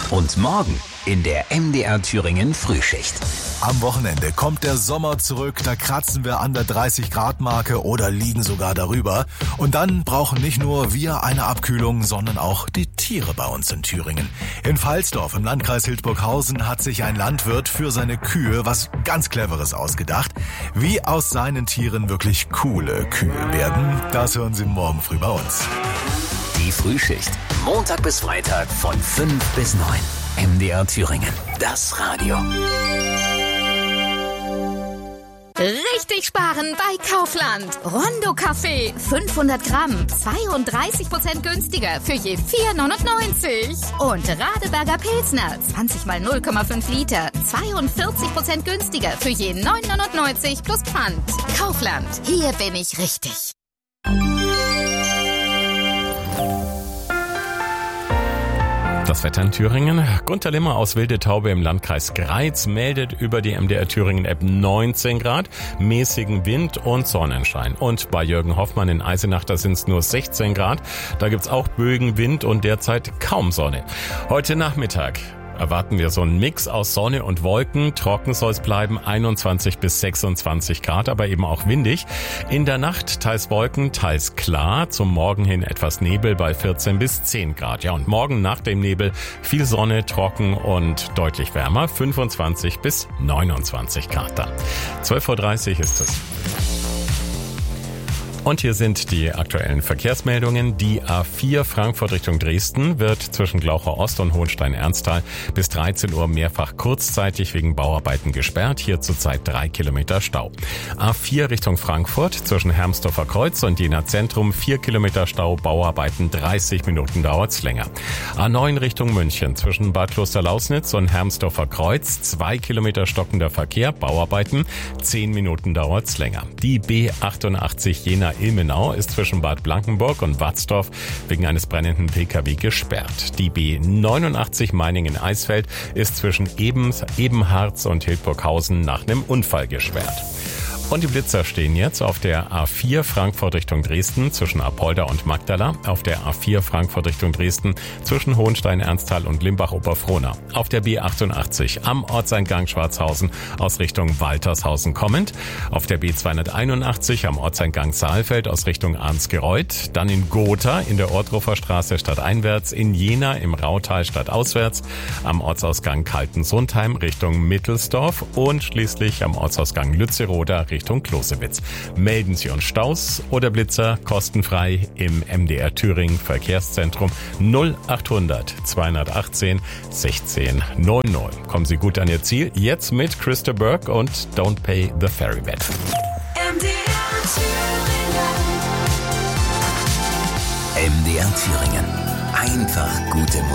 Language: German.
Und morgen in der MDR Thüringen Frühschicht. Am Wochenende kommt der Sommer zurück, da kratzen wir an der 30-Grad-Marke oder liegen sogar darüber. Und dann brauchen nicht nur wir eine Abkühlung, sondern auch die Tiere bei uns in Thüringen. In Pfalzdorf im Landkreis Hildburghausen hat sich ein Landwirt für seine Kühe was ganz Cleveres ausgedacht. Wie aus seinen Tieren wirklich coole Kühe werden, das hören Sie morgen früh bei uns. Die Frühschicht. Montag bis Freitag von 5 bis 9. MDR Thüringen. Das Radio. Richtig sparen bei Kaufland. Rondo Kaffee 500 Gramm, 32% günstiger für je 4,99. Und Radeberger Pilsner 20 mal 0,5 Liter, 42% günstiger für je 9,99 plus Pfand. Kaufland, hier bin ich richtig. Das Wetter in Thüringen. Gunter Limmer aus Wilde Taube im Landkreis Greiz meldet über die MDR Thüringen App 19 Grad, mäßigen Wind und Sonnenschein. Und bei Jürgen Hoffmann in Eisenach, da sind es nur 16 Grad. Da gibt's auch Bögen, Wind und derzeit kaum Sonne. Heute Nachmittag erwarten wir so einen Mix aus Sonne und Wolken. Trocken soll es bleiben, 21 bis 26 Grad, aber eben auch windig. In der Nacht teils Wolken, teils klar. Zum Morgen hin etwas Nebel bei 14 bis 10 Grad. Ja, und morgen nach dem Nebel viel Sonne, trocken und deutlich wärmer, 25 bis 29 Grad dann. 12.30 Uhr ist es. Und hier sind die aktuellen Verkehrsmeldungen. Die A4 Frankfurt Richtung Dresden wird zwischen Glaucher Ost und Hohenstein-Ernsthal bis 13 Uhr mehrfach kurzzeitig wegen Bauarbeiten gesperrt. Hier zurzeit 3 Kilometer Stau. A4 Richtung Frankfurt zwischen Hermsdorfer Kreuz und Jena Zentrum 4 Kilometer Stau, Bauarbeiten 30 Minuten dauert's länger. A9 Richtung München zwischen Bad Klosterlausnitz und Hermsdorfer Kreuz 2 Kilometer stockender Verkehr, Bauarbeiten 10 Minuten dauert's länger. Die B88 Jena-Ilmenau ist zwischen Bad Blankenburg und Watzdorf wegen eines brennenden Pkw gesperrt. Die B89 Meiningen-Eisfeld ist zwischen Ebenharz und Hildburghausen nach einem Unfall gesperrt. Und die Blitzer stehen jetzt auf der A4 Frankfurt Richtung Dresden zwischen Apolda und Magdala, auf der A4 Frankfurt Richtung Dresden zwischen Hohenstein-Ernsthal und Limbach-Oberfrohna, auf der B88 am Ortseingang Schwarzhausen aus Richtung Waltershausen kommend, auf der B281 am Ortseingang Saalfeld aus Richtung Arnsgereuth, dann in Gotha in der Ortruffer Straße stadteinwärts, in Jena im Rautal stadtauswärts, am Ortsausgang Kaltensundheim Richtung Mittelsdorf und schließlich am Ortsausgang Lützeroda Richtung Klosewitz. Melden Sie uns Staus oder Blitzer kostenfrei im MDR Thüringen Verkehrszentrum 0800 218 1600. Kommen Sie gut an Ihr Ziel. Jetzt mit Christa Burke und Don't Pay the Ferryman. MDR Thüringen. Einfach gute Musik.